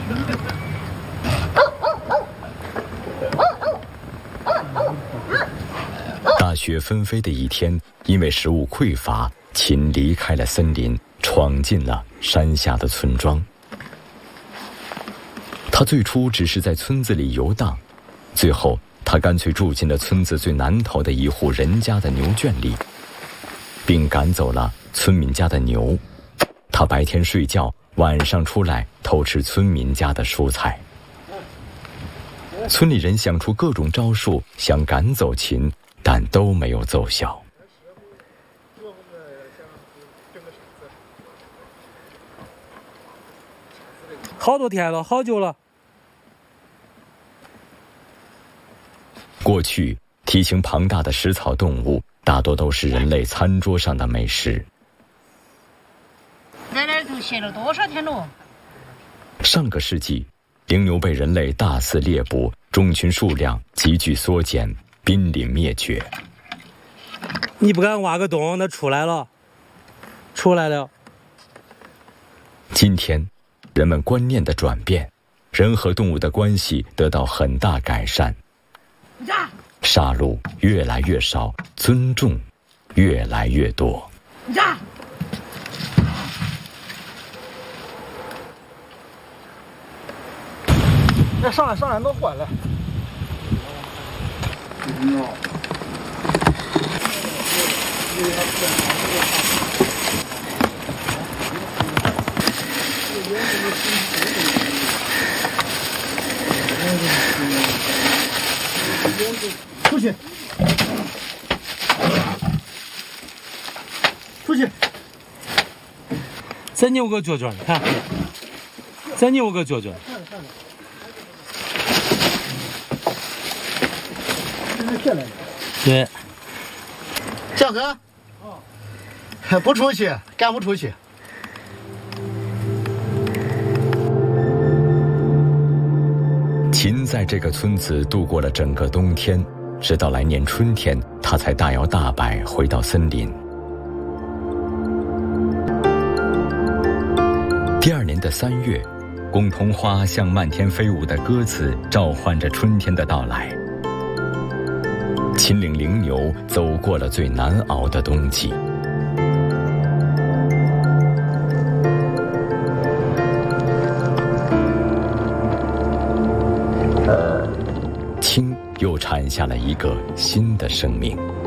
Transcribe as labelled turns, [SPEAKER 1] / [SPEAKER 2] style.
[SPEAKER 1] 大雪纷飞的一天，因为食物匮乏，秦离开了森林，闯进了山下的村庄。他最初只是在村子里游荡，最后他干脆住进了村子最南头的一户人家的牛圈里，并赶走了村民家的牛。他白天睡觉，晚上出来偷吃村民家的蔬菜。村里人想出各种招数，想赶走秦，但都没有奏效。
[SPEAKER 2] 好多天了，好久了。
[SPEAKER 1] 过去体型庞大的食草动物大多都是人类餐桌上的美食。
[SPEAKER 3] 在那儿都歇了多少天了？
[SPEAKER 1] 上个世纪，羚牛被人类大肆猎捕，种群数量急剧缩减，濒临灭绝。
[SPEAKER 2] 你不敢挖个洞，那出来了。
[SPEAKER 1] 今天，人们观念的转变，人和动物的关系得到很大改善。杀戮越来越少，尊重越来越多。
[SPEAKER 2] 上来，弄坏了。出去！再扭个脚脚，看，再扭个脚脚。对，
[SPEAKER 4] 小哥，不出去，赶不出去。
[SPEAKER 1] 秦在这个村子度过了整个冬天，直到来年春天，他才大摇大摆回到森林。第二年的3月，梧桐花像漫天飞舞的鸽子，召唤着春天的到来。秦岭羚牛走过了最难熬的冬季。青又产下了一个新的生命。